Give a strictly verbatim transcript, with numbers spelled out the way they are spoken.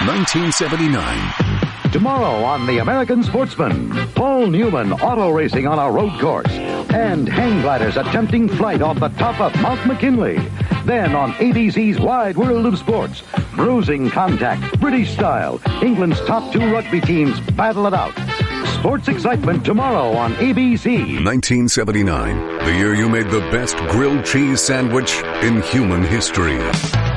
nineteen seventy-nine. Tomorrow on The American Sportsman, Paul Newman auto racing on a road course and hang gliders attempting flight off the top of Mount McKinley. Then on A B C's Wide World of Sports, bruising contact, British style. England's top two rugby teams battle it out. Sports excitement tomorrow on A B C. nineteen seventy-nine, the year you made the best grilled cheese sandwich in human history.